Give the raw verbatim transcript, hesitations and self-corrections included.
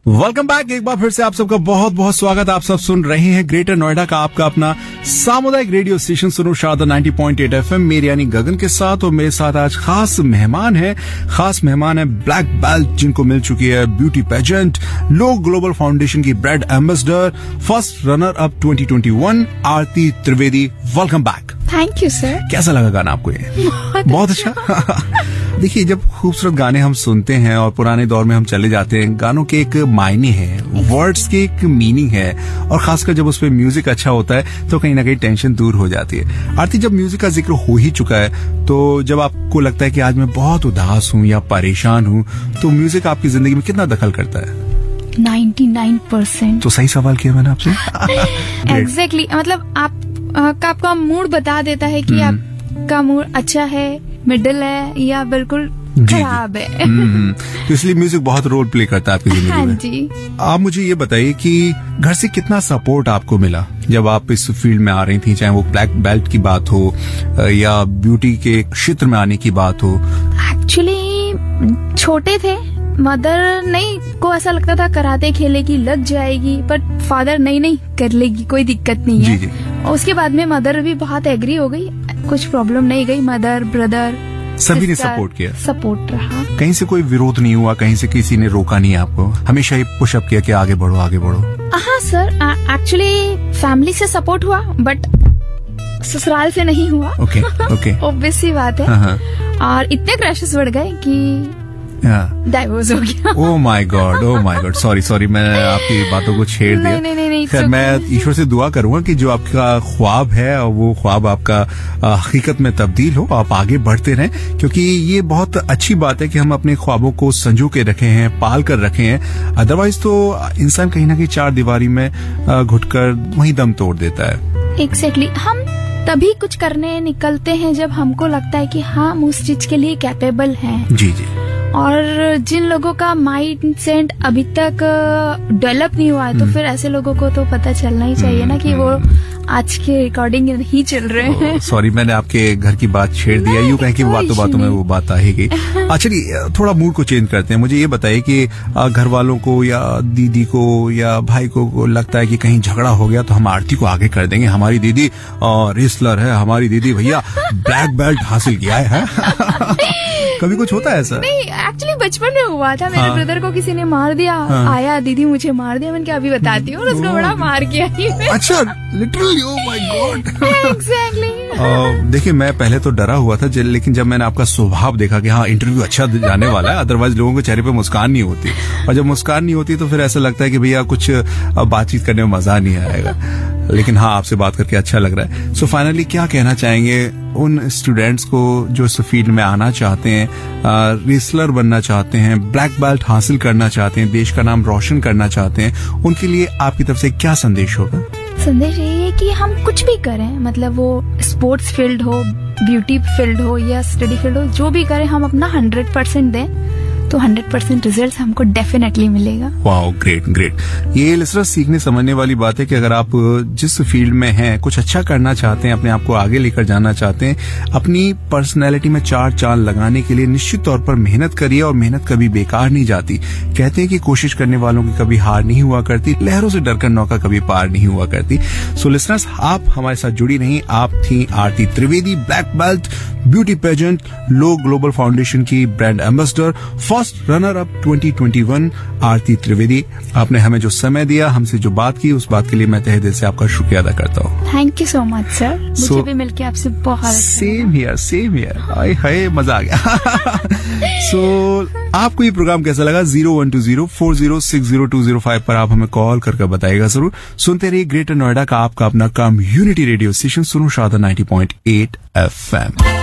Welcome back. एक बार फिर से आप सबका बहुत बहुत स्वागत। आप सब सुन रहे हैं ग्रेटर नोएडा का आपका अपना सामुदायिक रेडियो स्टेशन सुनो Sharda ninety point eight FM, मेरे यानी गगन के साथ। और मेरे साथ आज खास मेहमान है खास मेहमान है ब्लैक बेल्ट जिनको मिल चुकी है ब्यूटी पेजेंट, लोग ग्लोबल फाउंडेशन की brand ambassador, first runner up twenty twenty one, Aarti Trivedi. Welcome back. Thank you sir. कैसा लगा गाना आपको ये? बहुत, बहुत अच्छा। देखिए, जब खूबसूरत गाने हम सुनते हैं और पुराने दौर में हम चले जाते हैं, गानों के एक मायने हैं, वर्ड्स के एक मीनिंग है, और खासकर जब उस पे म्यूजिक अच्छा होता है तो कहीं ना कहीं टेंशन दूर हो जाती है। आरती, जब म्यूजिक का जिक्र हो ही चुका है, तो जब आपको लगता है कि आज मैं बहुत उदास हूँ या परेशान हूँ, तो म्यूजिक आपकी जिंदगी में कितना दखल करता है? Ninety nine percent. तो सही सवाल किया मैंने आपसे। एग्जैक्टली exactly, मतलब आप का आपका मूड बता देता है कि आपका मूड अच्छा है, मिडिल है या बिल्कुल खराब है। तो इसलिए म्यूजिक बहुत रोल प्ले करता है आपकी जिंदगी हाँ में। जी। आप मुझे ये बताइए कि घर से कितना सपोर्ट आपको मिला जब आप इस फील्ड में आ रही थी, चाहे वो ब्लैक बेल्ट की बात हो या ब्यूटी के क्षेत्र में आने की बात हो? एक्चुअली छोटे थे, मदर नहीं को ऐसा लगता था कराटे खेलेगी लग जाएगी, बट फादर नहीं नहीं कर लेगी, कोई दिक्कत नहीं है। जी जी। उसके बाद में मदर भी बहुत एग्री हो गई, कुछ प्रॉब्लम नहीं गई। मदर, ब्रदर, सभी ने सपोर्ट किया, सपोर्ट रहा। कहीं से कोई विरोध नहीं हुआ, कहीं से किसी ने रोका नहीं आपको? हमेशा ही पुशअप किया कि आगे बढ़ो आगे बढ़ो? हाँ सर, एक्चुअली फैमिली से सपोर्ट हुआ, बट ससुराल से नहीं हुआ। Okay okay. ऑब्वियस सी बात है। हाँ हाँ। और इतने क्रैशेस बढ़ गए कि डाइवोर्स हो गया। Oh my God, oh my God, sorry sorry, मैंने आपकी बातों को छेड़ दिया। नहीं नहीं नहीं। खैर, मैं ईश्वर से दुआ करूंगा कि जो आपका ख्वाब है और वो ख्वाब आपका हकीकत में तब्दील हो, आप आगे बढ़ते रहें, क्योंकि ये बहुत अच्छी बात है कि हम अपने ख्वाबों को संजो के रखे हैं, पाल कर रखे हैं। अदरवाइज तो इंसान कहीं ना कहीं चार दीवारी में घुटकर वहीं दम तोड़ देता है। Exactly exactly. हम तभी कुछ करने निकलते हैं जब हमको लगता है कि हाँ, हम उस चीज के लिए कैपेबल हैं। जी जी। और जिन लोगों का माइंड सेट अभी तक डेवलप नहीं हुआ है, तो फिर ऐसे लोगों को तो पता चलना ही चाहिए ना कि वो आज के रिकॉर्डिंग नहीं चल रहे हैं। सॉरी, मैंने आपके घर की बात छेड़ दिया, यूं कहें कि बातों बातों में वो बात आ ही गई। अच्छा, थोड़ा मूड को चेंज करते हैं। मुझे ये बताइए कि घर वालों को या दीदी को या भाई को, को लगता है कि कहीं झगड़ा हो गया तो हम आरती को आगे कर देंगे, हमारी दीदी रेसलर है, हमारी दीदी भैया ब्लैक बेल्ट हासिल किया है। कभी कुछ होता है ऐसा? नहीं, एक्चुअली बचपन में हुआ था। मेरे ब्रदर हाँ। को किसी ने मार दिया। हाँ। आया, दीदी मुझे मार दिया, मैंने क्या अभी बताती हूँ, और उसको बड़ा मार किया। अच्छा, literally? Oh my God. Exactly. देखिए, मैं पहले तो डरा हुआ था, लेकिन जब मैंने आपका स्वभाव देखा कि हाँ, इंटरव्यू अच्छा जाने वाला है, अदरवाइज लोगों के चेहरे पे मुस्कान नहीं होती, और जब मुस्कान नहीं होती तो फिर ऐसा लगता है कि भैया कुछ बातचीत करने में मजा नहीं आएगा। लेकिन हाँ, आपसे बात करके अच्छा लग रहा है। सो फाइनली क्या कहना चाहेंगे उन स्टूडेंट्स को जो इस फील्ड में आना चाहते हैं, रेसलर बनना चाहते हैं, ब्लैक बेल्ट हासिल करना चाहते हैं, देश का नाम रोशन करना चाहते हैं, उनके लिए आपकी तरफ से क्या संदेश होगा? संदेश यही है कि हम कुछ भी करें, मतलब वो स्पोर्ट्स फील्ड हो, ब्यूटी फील्ड हो या स्टडी फील्ड हो, जो भी करें हम अपना हंड्रेड परसेंट दें, तो हंड्रेड परसेंट रिजल्ट हमको डेफिनेटली मिलेगा। Wow, great great. ये लिसनर्स सीखने समझने वाली बात है कि अगर आप जिस फील्ड में हैं, कुछ अच्छा करना चाहते हैं, अपने आप को आगे लेकर जाना चाहते हैं, अपनी पर्सनैलिटी में चार चांद लगाने के लिए निश्चित तौर पर मेहनत करिए, और मेहनत कभी बेकार नहीं जाती। कहते हैं कि कोशिश करने वालों की कभी हार नहीं हुआ करती, लहरों से डरकर नौका कभी पार नहीं हुआ करती। सो लिसनर्स, आप हमारे साथ जुड़ी रही। आप थी आरती Trivedi, black belt, beauty pageant, लो ग्लोबल फाउंडेशन की brand ambassador, first runner up twenty twenty one, आरती त्रिवेदी। आपने हमें जो समय दिया, हमसे जो बात की, उस बात के लिए मैं तहे दिल से आपका शुक्रिया अदा करता हूँ। Thank you so much sir, मुझे so, भी मिलके आपसे बहुत same here same here hi हाय, मजा आ गया। सो so, आपको ये प्रोग्राम कैसा लगा? Zero one two zero four zero six zero to zero five पर आप हमें कॉल करके बताइएगा जरूर। सुनते रहिए ग्रेटर नोएडा का आपका अपना कम्युनिटी रेडियो स्टेशन सुनो Sharda ninety point eight F M.